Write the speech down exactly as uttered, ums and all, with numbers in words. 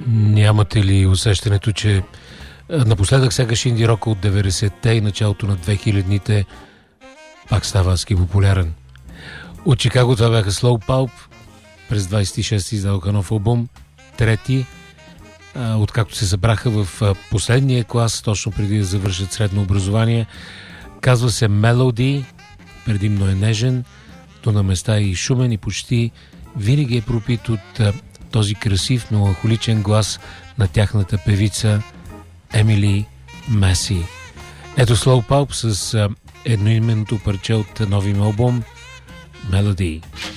Нямате ли усещането, че напоследък сякаш инди рока от деветдесетте и началото на две хилядните пак става адски популярен? От Чикаго това бяха Slow Pulp. През двадесет и шести издадоха нов албум, трети, откакто се събраха в последния клас, точно преди да завършат средно образование. Казва се Melody, предимно е нежен, но на места е и шумен и почти винаги е пропит от този красив, меланхоличен глас на тяхната певица Емили Маси. Ето Slow Pulp с едноименното парче от новия албум Melody.